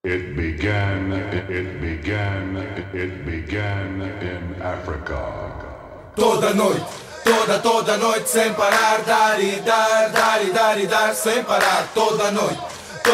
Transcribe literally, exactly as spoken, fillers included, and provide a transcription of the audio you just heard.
It began, it began, it began in Africa. Toda noite, toda, toda noite sem parar, dar e dar, dar e dar e dar sem parar. Toda noite,